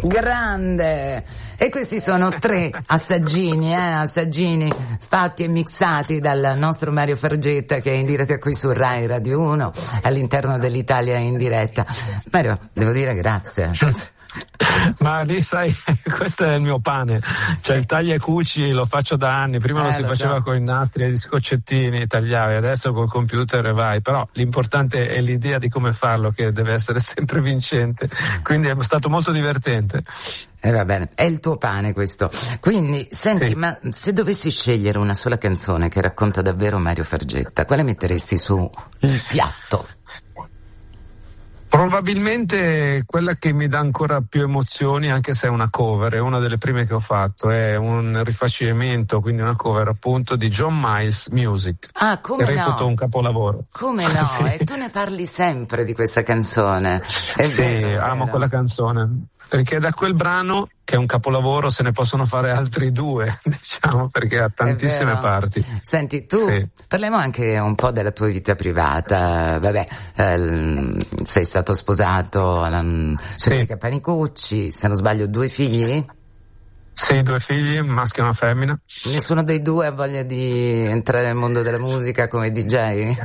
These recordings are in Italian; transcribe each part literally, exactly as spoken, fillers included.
Grande! E questi sono tre assaggini, eh, assaggini fatti e mixati dal nostro Mario Fargetta, che è in diretta qui su Rai Radio uno, all'interno dell'Italia in diretta. Mario, devo dire grazie. Ma lì sai, questo è il mio pane, cioè il taglia e cuci lo faccio da anni, prima eh, lo si lo faceva so. con i nastri e gli scoccettini, tagliavi, adesso col computer e vai, però l'importante è l'idea di come farlo, che deve essere sempre vincente, quindi è stato molto divertente. Eh, va bene, è il tuo pane questo. Quindi, senti, sì. ma se dovessi scegliere una sola canzone che racconta davvero Mario Fargetta, quale metteresti su il piatto? Probabilmente quella che mi dà ancora più emozioni, anche se è una cover, è una delle prime che ho fatto, è un rifacimento, quindi una cover appunto di John Miles, Music. Ah, come che no? reputo un capolavoro. Come no? sì. E tu ne parli sempre di questa canzone. È sì, vero, è amo vero. quella canzone. Perché da quel brano, che è un capolavoro, se ne possono fare altri due, diciamo, perché ha tantissime parti. Senti, tu, sì. parliamo anche un po' della tua vita privata. Vabbè, eh, sei stato sposato alla sì. Panicucci, se non sbaglio due figli? Sì, due figli, un maschio e una femmina. Nessuno dei due ha voglia di entrare nel mondo della musica come D J?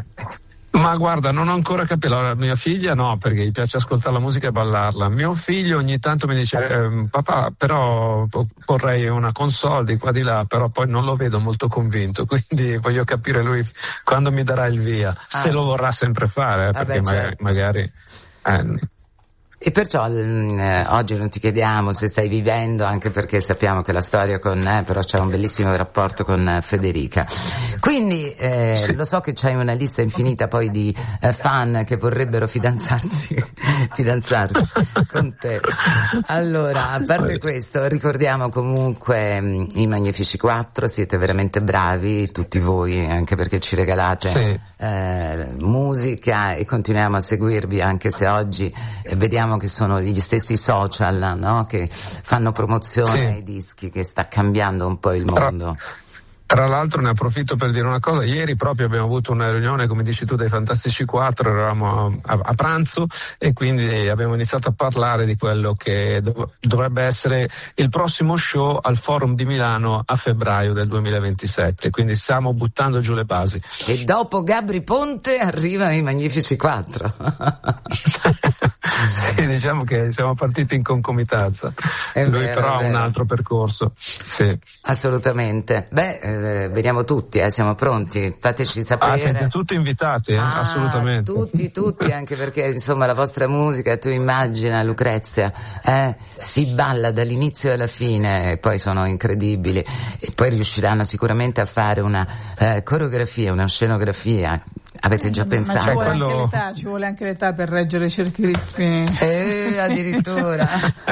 Ma guarda, non ho ancora capito. Allora, mia figlia no, perché gli piace ascoltare la musica e ballarla. Mio figlio ogni tanto mi dice eh, papà, però vorrei una console di qua di là, però poi non lo vedo molto convinto, quindi voglio capire lui quando mi darà il via, ah. se lo vorrà sempre fare, eh, perché ah beh, magari, certo. magari eh, E perciò eh, oggi non ti chiediamo se stai vivendo, anche perché sappiamo che la storia con eh, però c'è un bellissimo rapporto con eh, Federica. Quindi eh, sì. lo so che c'hai una lista infinita poi di eh, fan che vorrebbero fidanzarsi fidanzarsi con te. Allora, a parte questo, ricordiamo comunque mh, i Magnifici quattro, siete veramente bravi tutti voi, anche perché ci regalate sì. eh, musica e continuiamo a seguirvi, anche se oggi eh, vediamo che sono gli stessi social, no? Che fanno promozione sì. ai dischi, che sta cambiando un po' il mondo. Tra l'altro ne approfitto per dire una cosa, ieri proprio abbiamo avuto una riunione, come dici tu, dei Fantastici quattro, eravamo a, a, a pranzo e quindi abbiamo iniziato a parlare di quello che dov- dovrebbe essere il prossimo show al Forum di Milano a febbraio del duemilaventisette, quindi stiamo buttando giù le basi. E dopo Gabri Ponte arrivano i Magnifici quattro. Sì, diciamo che siamo partiti in concomitanza. È Lui vero, però ha un vero. altro percorso. Sì. Assolutamente. Beh, eh, veniamo tutti, eh, siamo pronti. Fateci sapere. Ah, siete tutti invitati, eh? ah, assolutamente. Tutti, tutti, anche perché insomma la vostra musica, tu immagina Lucrezia, eh, si balla dall'inizio alla fine, e poi sono incredibili. E poi riusciranno sicuramente a fare una eh, coreografia, una scenografia. Avete già pensato? Ma ci vuole, quello... anche l'età, ci vuole anche l'età per reggere certi ritmi. Eh, addirittura.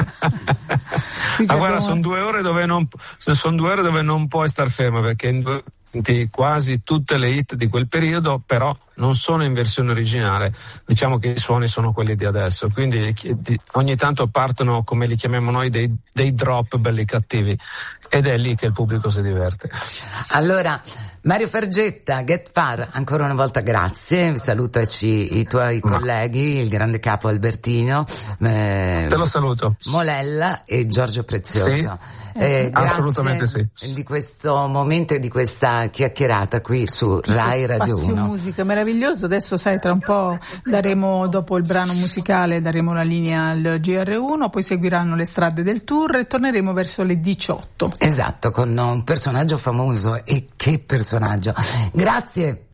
Ma guarda, sono due ore dove non sono due ore dove non puoi star fermo, perché in due, quasi tutte le hit di quel periodo però non sono in versione originale, diciamo che i suoni sono quelli di adesso, quindi ogni tanto partono, come li chiamiamo noi, dei, dei drop belli cattivi, ed è lì che il pubblico si diverte. Allora, Mario Fargetta, Get Far, ancora una volta grazie, salutaci i tuoi Ma. colleghi, il grande capo Albertino, eh, te lo saluto, Molella e Giorgio Prezioso. Sì. Eh, Assolutamente sì. Di questo momento e di questa chiacchierata qui su Rai Radio Spazio uno. Musica meraviglioso. Adesso sai, tra un po' daremo, dopo il brano musicale, daremo la linea al G R uno, poi seguiranno le strade del tour e torneremo verso le diciotto. Esatto, con un personaggio famoso, e che personaggio. Grazie.